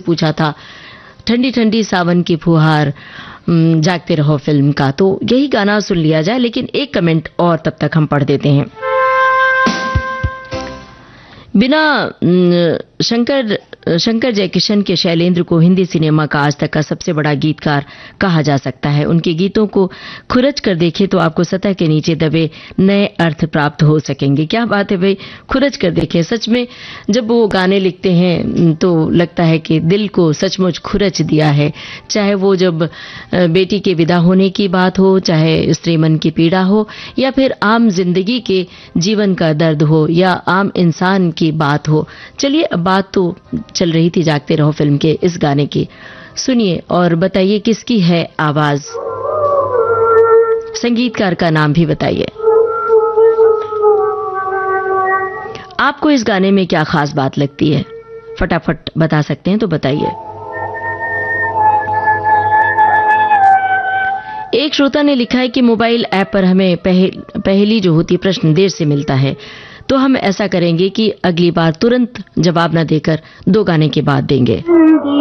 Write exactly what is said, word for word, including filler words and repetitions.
पूछा था, ठंडी ठंडी सावन की फुहार, जागते रहो फिल्म का। तो यही गाना सुन लिया जाए, लेकिन एक कमेंट और तब तक हम पढ़ देते हैं। बिना शंकर शंकर जयकिशन के शैलेंद्र को हिंदी सिनेमा का आज तक का सबसे बड़ा गीतकार कहा जा सकता है। उनके गीतों को खुरच कर देखें तो आपको सतह के नीचे दबे नए अर्थ प्राप्त हो सकेंगे। क्या बात है भाई, खुरच कर देखें। सच में जब वो गाने लिखते हैं तो लगता है कि दिल को सचमुच खुरच दिया है। चाहे वो जब बेटी के विदा होने की बात हो, चाहे स्त्री मन की पीड़ा हो, या फिर आम जिंदगी के जीवन का दर्द हो, या आम इंसान की बात हो। चलिए, अब बात तो चल रही थी जागते रहो फिल्म के इस गाने की। सुनिए और बताइए किसकी है आवाज, संगीतकार का नाम भी बताइए। आपको इस गाने में क्या खास बात लगती है, फटाफट बता सकते हैं तो बताइए। एक श्रोता ने लिखा है कि मोबाइल ऐप पर हमें पहल, पहली जो होती प्रश्न देर से मिलता है, तो हम ऐसा करेंगे कि अगली बार तुरंत जवाब न देकर दो गाने के बाद देंगे।